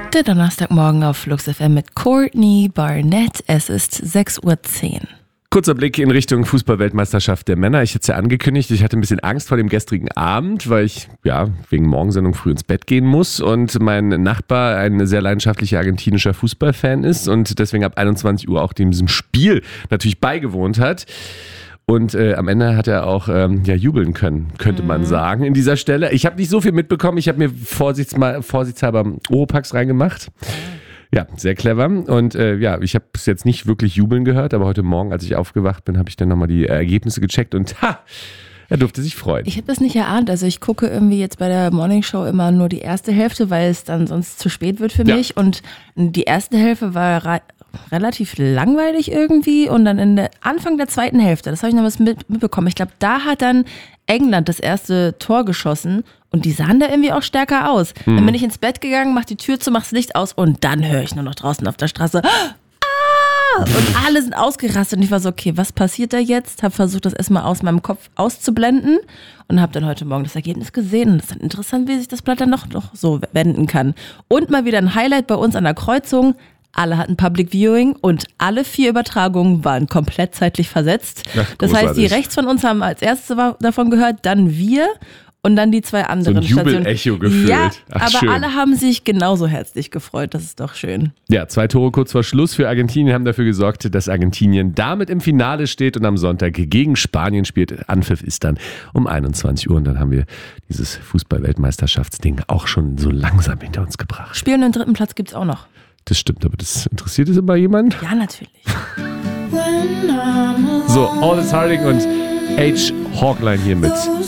Der Donnerstagmorgen auf Flux FM mit Courtney Barnett. Es ist 6:10 Uhr. Kurzer Blick in Richtung Fußball-Weltmeisterschaft der Männer. Ich hatte es ja angekündigt, ich hatte ein bisschen Angst vor dem gestrigen Abend, weil ich wegen Morgensendung früh ins Bett gehen muss und mein Nachbar ein sehr leidenschaftlicher argentinischer Fußballfan ist und deswegen ab 21 Uhr auch diesem Spiel natürlich beigewohnt hat. Und am Ende hat er auch jubeln können, könnte man sagen, in dieser Stelle. Ich habe nicht so viel mitbekommen. Ich habe mir vorsichtshalber Oropax reingemacht. Ja, sehr clever. Und ich habe es jetzt nicht wirklich jubeln gehört, aber heute Morgen, als ich aufgewacht bin, habe ich dann nochmal die Ergebnisse gecheckt und er durfte sich freuen. Ich habe das nicht erahnt. Also ich gucke irgendwie jetzt bei der Morningshow immer nur die erste Hälfte, weil es dann sonst zu spät wird für mich. Und die erste Hälfte war relativ langweilig irgendwie und dann Anfang der zweiten Hälfte, das habe ich noch was mitbekommen. Ich glaube, da hat dann England das erste Tor geschossen und die sahen da irgendwie auch stärker aus. Dann bin ich ins Bett gegangen, mach die Tür zu, mach das Licht aus und dann höre ich nur noch draußen auf der Straße und alle sind ausgerastet und ich war so, okay, was passiert da jetzt? Habe versucht, das erstmal aus meinem Kopf auszublenden und habe dann heute Morgen das Ergebnis gesehen und es ist dann interessant, wie sich das Blatt dann noch so wenden kann. Und mal wieder ein Highlight bei uns an der Kreuzung. Alle hatten Public Viewing und alle 4 Übertragungen waren komplett zeitlich versetzt. Ja, das heißt, die rechts von uns haben als erstes davon gehört, dann wir und dann die 2 anderen Stationen. So ein Jubel-Echo gefühlt. Ja, Ach, aber schön. alle haben sich genauso herzlich gefreut. Das ist doch schön. Ja, 2 Tore kurz vor Schluss für Argentinien haben dafür gesorgt, dass Argentinien damit im Finale steht und am Sonntag gegen Spanien spielt. Anpfiff ist dann um 21 Uhr und dann haben wir dieses Fußball-Weltmeisterschaftsding auch schon so langsam hinter uns gebracht. Spiel und den 3. Platz gibt es auch noch. Das stimmt, aber das interessiert es immer jemand? Ja, natürlich. So, Aldous Harding und H. Hawkline hier mit